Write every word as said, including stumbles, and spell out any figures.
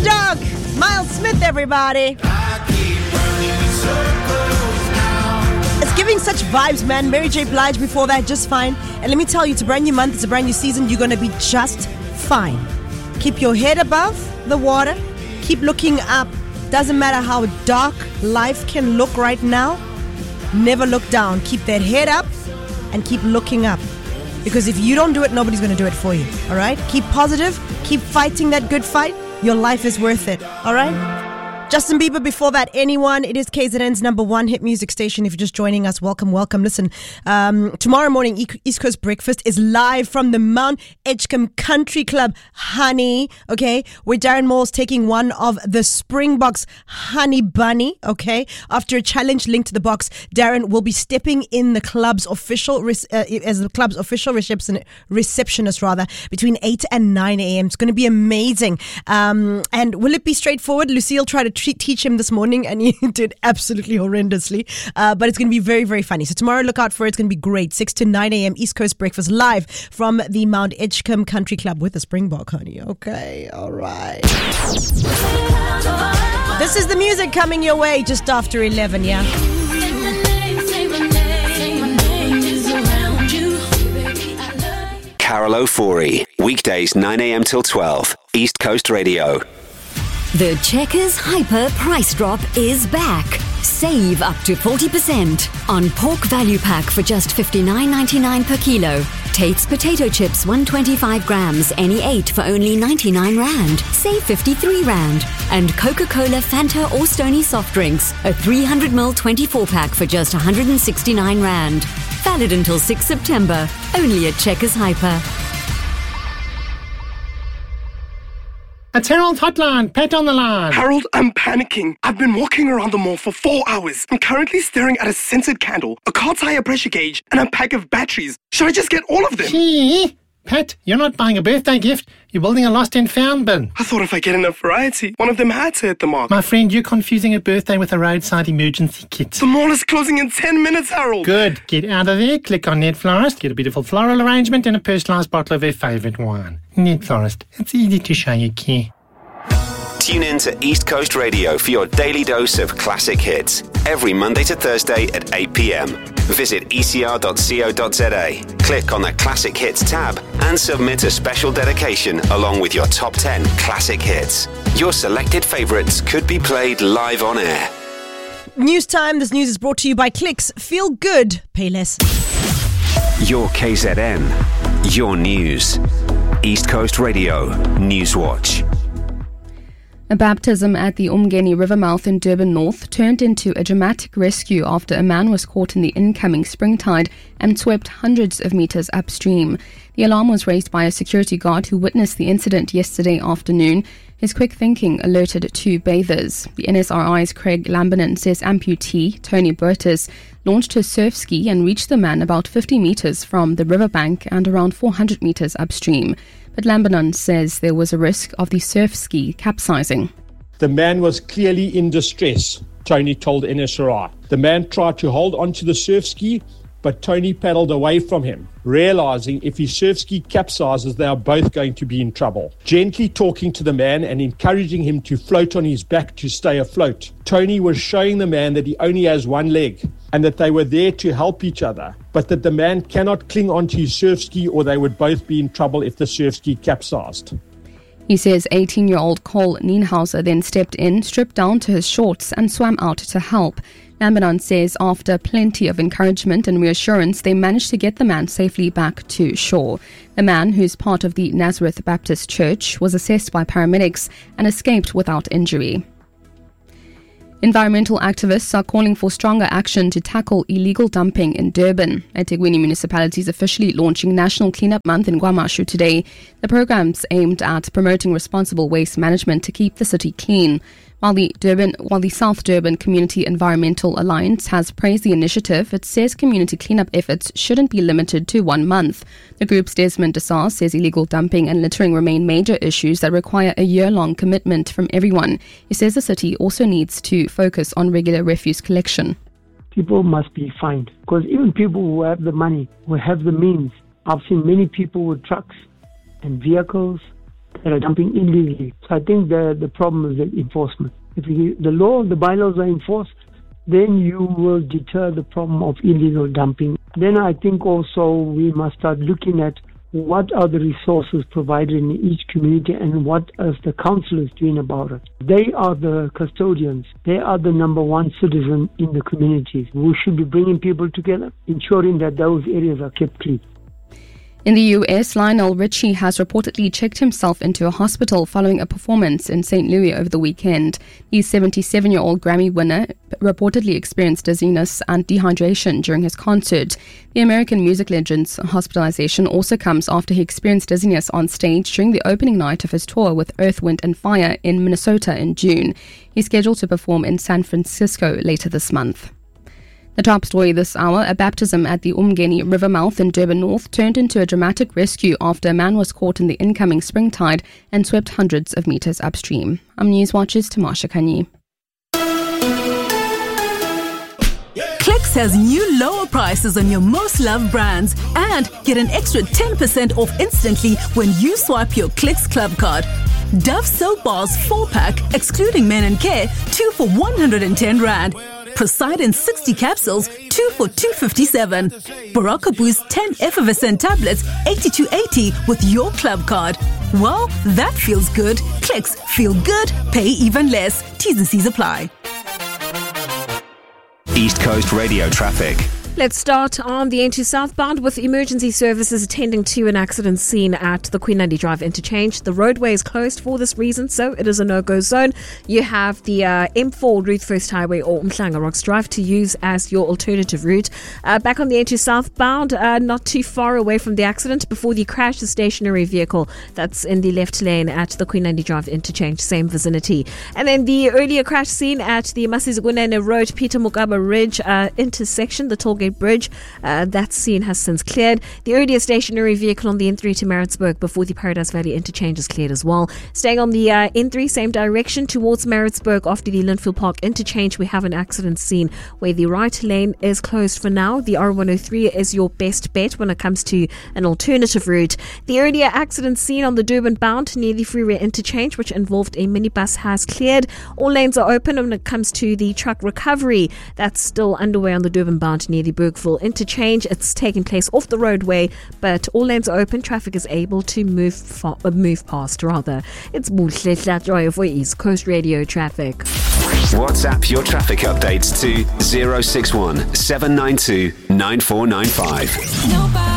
Dog, Miles Smith, everybody. It's giving such vibes, man. Mary J. Blige before that, just fine. And let me tell you, it's a brand new month, it's a brand new season. You're going to be just fine. Keep your head above the water. Keep looking up. Doesn't matter how dark life can look right now. Never look down. Keep that head up and keep looking up. Because if you don't do it, nobody's going to do it for you. All right? Keep positive. Keep fighting that good fight. Your life is worth it. All right? Justin Bieber before that, Anyone. It is K Z N's number one hit music station. If you're just joining us, welcome, welcome. Listen, um, tomorrow morning, East Coast Breakfast is live from the Mount Edgecombe Country Club, honey, okay, where Darren Moore's taking one of the Springboks Honey Bunny, okay. After a challenge linked to the box, Darren will be stepping in the club's official, uh, as the club's official reception, receptionist, rather, between eight and nine a.m. It's going to be amazing. Um, and will it be straightforward? Lucille tried to teach him this morning and he did absolutely horrendously, uh, but it's going to be very, very funny. So tomorrow, look out for it. It's going to be great. six to nine a.m. East Coast Breakfast live from the Mount Edgecombe Country Club with the Springbok, honey. Okay, all right. This is the music coming your way just after eleven, yeah? Carol O'Forey, weekdays nine a.m. till twelve, East Coast Radio. The Checkers Hyper Price Drop is back. Save up to forty percent on pork value pack for just fifty-nine ninety-nine per kilo. Tate's potato chips one hundred twenty-five grams, any eight for only ninety-nine rand. Save fifty-three rand. And Coca-Cola, Fanta or Stoney soft drinks, a three hundred milliliter twenty-four pack for just one hundred sixty-nine rand. Valid until sixth September. Only at Checkers Hyper. It's Harold Hotline, Pat on the line. Harold, I'm panicking. I've been walking around the mall for four hours. I'm currently staring at a scented candle, a car tire pressure gauge, and a pack of batteries. Should I just get all of them? Gee, Pat, you're not buying a birthday gift. You're building a lost and found bin. I thought if I get enough variety, one of them had to hit the mark. My friend, you're confusing a birthday with a roadside emergency kit. The mall is closing in ten minutes, Harold. Good. Get out of there, click on Net Florist, get a beautiful floral arrangement and a personalised bottle of her favourite wine. Net Florist, it's easy to show you care. Tune in to East Coast Radio for your daily dose of classic hits every Monday to Thursday at eight p.m. Visit e c r dot co dot z a, click on the Classic Hits tab and submit a special dedication along with your top ten classic hits. Your selected favourites could be played live on air. News time. This news is brought to you by Clicks. Feel good, pay less. Your K Z N, your news. East Coast Radio Newswatch. A baptism at the Umgeni River mouth in Durban North turned into a dramatic rescue after a man was caught in the incoming spring tide and swept hundreds of meters upstream. The alarm was raised by a security guard who witnessed the incident yesterday afternoon. His quick thinking alerted two bathers. The N S R I's Craig Lambinon says amputee Tony Burtis launched his surf ski and reached the man about fifty meters from the riverbank and around four hundred meters upstream. But Lambinon says there was a risk of the surf ski capsizing. The man was clearly in distress, Tony told N S R I. The man tried to hold onto the surf ski, but Tony paddled away from him, realizing if his surf ski capsizes, they are both going to be in trouble. Gently talking to the man and encouraging him to float on his back to stay afloat, Tony was showing the man that he only has one leg and that they were there to help each other, but that the man cannot cling onto his surf ski or they would both be in trouble if the surf ski capsized. He says eighteen-year-old Cole Nienhauser then stepped in, stripped down to his shorts and swam out to help. Lambinon says after plenty of encouragement and reassurance, they managed to get the man safely back to shore. The man, who's part of the Nazareth Baptist Church, was assessed by paramedics and escaped without injury. Environmental activists are calling for stronger action to tackle illegal dumping in Durban. eThekwini municipality is officially launching National Cleanup Month in KwaMashu today. The program's aimed at promoting responsible waste management to keep the city clean. While the Durban, while the South Durban Community Environmental Alliance has praised the initiative, it says community cleanup efforts shouldn't be limited to one month. The group's Desmond Desar says illegal dumping and littering remain major issues that require a year-long commitment from everyone. He says the city also needs to focus on regular refuse collection. People must be fined, because even people who have the money, who have the means, I've seen many people with trucks and vehicles that are dumping illegally. So I think the, the problem is the enforcement. If you, the law, the bylaws are enforced, then you will deter the problem of illegal dumping. Then I think also we must start looking at what are the resources provided in each community and what is the councillors doing about it. They are the custodians. They are the number one citizen in the communities who should be bringing people together, ensuring that those areas are kept clean. In the U S, Lionel Richie has reportedly checked himself into a hospital following a performance in Saint Louis over the weekend. The seventy-seven-year-old Grammy winner reportedly experienced dizziness and dehydration during his concert. The American music legend's hospitalization also comes after he experienced dizziness on stage during the opening night of his tour with Earth, Wind and Fire in Minnesota in June. He's scheduled to perform in San Francisco later this month. The top story this hour, a baptism at the Umgeni River mouth in Durban North turned into a dramatic rescue after a man was caught in the incoming spring tide and swept hundreds of meters upstream. I'm Newswatch's Tamasha Kanyi. Clicks has new lower prices on your most loved brands and get an extra ten percent off instantly when you swipe your Clicks Club card. Dove Soap Bars four pack, excluding Men and Care, two for one hundred ten rand. Poseidon sixty capsules, two for two fifty-seven. Baraka Boost ten effervescent tablets, eighty-two eighty with your club card. Well, that feels good. Clicks feel good, pay even less. T's and C's apply. East Coast Radio traffic. Let's start on the N two southbound with emergency services attending to an accident scene at the Queen Nandi Drive interchange. The roadway is closed for this reason, so it is a no-go zone. You have the uh, M four Ruth First Highway or Umhlanga Rocks Drive to use as your alternative route. Uh, back on the N two southbound, uh, not too far away from the accident, before the crash, the stationary vehicle that's in the left lane at the Queen Nandi Drive interchange, same vicinity. And then the earlier crash scene at the Masizgunene Road, Peter Mugaba Ridge uh, intersection, the tollgate bridge. Uh, that scene has since cleared. The earlier stationary vehicle on the N three to Maritzburg before the Paradise Valley interchange is cleared as well. Staying on the uh, N three, same direction towards Maritzburg after the Linfield Park interchange, we have an accident scene where the right lane is closed for now. The R one oh three is your best bet when it comes to an alternative route. The earlier accident scene on the Durban bound near the freeway interchange, which involved a minibus, has cleared. All lanes are open when it comes to the truck recovery. That's still underway on the Durban bound near the Bergville interchange. It's taking place off the roadway, but all lanes are open. Traffic is able to move fa- uh, move past, rather. It's Buhle Hlatroyo for East Coast Radio traffic. WhatsApp your traffic updates to zero six one seven nine two nine four nine five.